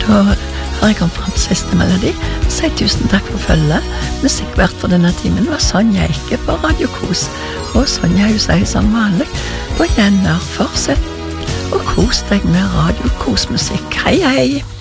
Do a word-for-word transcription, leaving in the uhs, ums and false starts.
Da har jeg kommet frem til siste melodi. Si tusen takk for følget. Musikkvert for denne timen var Sonja Eike på Radio Kos. Og Sonja hun sier som vanlig på gjenhør, fortsett og kos deg med Radio Kos musikk. Hei hei!